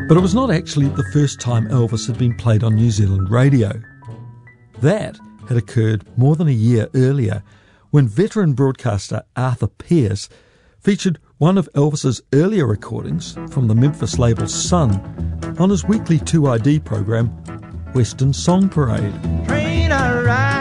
But it was not actually the first time Elvis had been played on New Zealand radio. That had occurred more than a year earlier when veteran broadcaster Arthur Pierce featured one of Elvis's earlier recordings from the Memphis label Sun on his weekly 2ID program, Western Song Parade. Train I ride